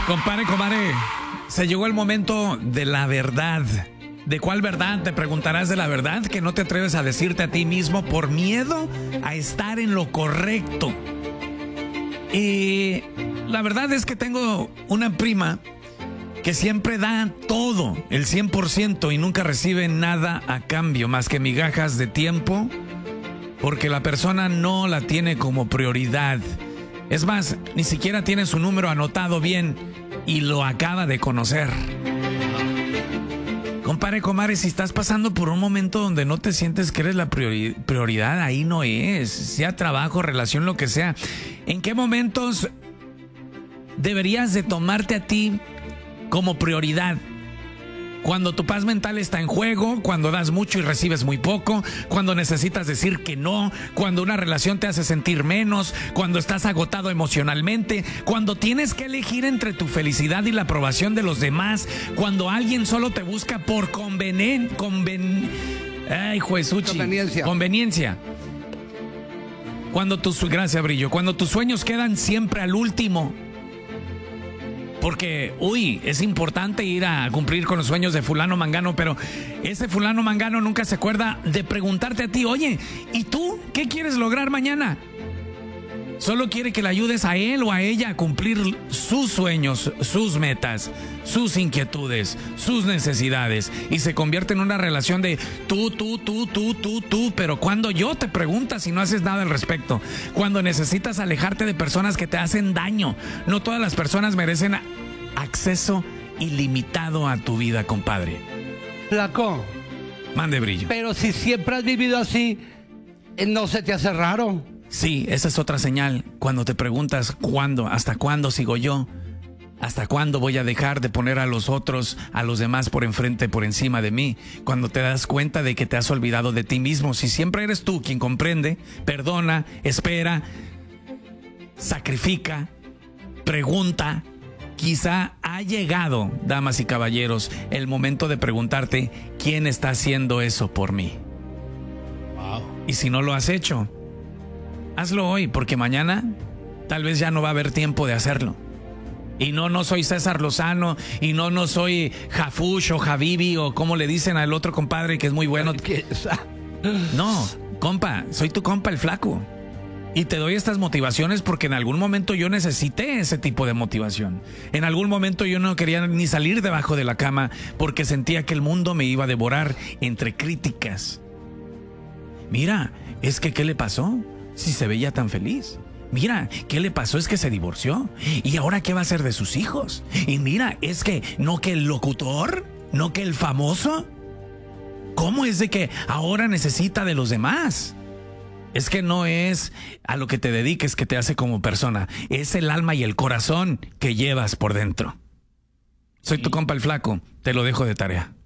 Compare, se llegó el momento de la verdad. ¿De cuál verdad? Te preguntarás, de la verdad que no te atreves a decirte a ti mismo por miedo a estar en lo correcto. Y la verdad es que tengo una prima que siempre da todo, el 100%, y nunca recibe nada a cambio más que migajas de tiempo, porque la persona no la tiene como prioridad. Es más, ni siquiera tiene su número anotado bien y lo acaba de conocer. Compare, comadre, si estás pasando por un momento donde no te sientes que eres la prioridad, ahí no es. Sea trabajo, relación, lo que sea. ¿En qué momentos deberías de tomarte a ti como prioridad? Cuando tu paz mental está en juego, cuando das mucho y recibes muy poco, cuando necesitas decir que no, cuando una relación te hace sentir menos, cuando estás agotado emocionalmente, cuando tienes que elegir entre tu felicidad y la aprobación de los demás, cuando alguien solo te busca por conveniencia. Gracias, Brillo. Cuando tus sueños quedan siempre al último. Porque, es importante ir a cumplir con los sueños de fulano mangano, pero ese fulano mangano nunca se acuerda de preguntarte a ti, oye, ¿y tú qué quieres lograr mañana? Solo quiere que le ayudes a él o a ella a cumplir sus sueños, sus metas, sus inquietudes, sus necesidades, y se convierte en una relación de tú, pero cuando yo te preguntas y no haces nada al respecto, cuando necesitas alejarte de personas que te hacen daño. No todas las personas merecen acceso ilimitado a tu vida, compadre. Flaco. Mande, Brillo. Pero si siempre has vivido así, ¿no se te hace raro? Sí, esa es otra señal. Cuando te preguntas ¿cuándo? ¿Hasta cuándo sigo yo? ¿Hasta cuándo voy a dejar de poner a los otros, a los demás por enfrente, por encima de mí? Cuando te das cuenta de que te has olvidado de ti mismo. Si siempre eres tú quien comprende, perdona, espera, sacrifica, pregunta, quizá ha llegado, damas y caballeros, el momento de preguntarte ¿quién está haciendo eso por mí? Wow. Y si no lo has hecho, hazlo hoy, porque mañana tal vez ya no va a haber tiempo de hacerlo. Y no soy César Lozano, y no soy Jafush o Javibi, o como le dicen al otro compadre que es muy bueno. No, compa, soy tu compa el Flaco. Y te doy estas motivaciones porque en algún momento yo necesité ese tipo de motivación. En algún momento yo no quería ni salir debajo de la cama porque sentía que el mundo me iba a devorar entre críticas. Mira, es que ¿qué le pasó? Si se veía tan feliz. Mira, ¿qué le pasó? Es que se divorció. ¿Y ahora qué va a hacer de sus hijos? Y mira, es que no que el locutor, no que el famoso. ¿Cómo es de que ahora necesita de los demás? Es que no es a lo que te dediques que te hace como persona. Es el alma y el corazón que llevas por dentro. Soy tu compa el Flaco. Te lo dejo de tarea.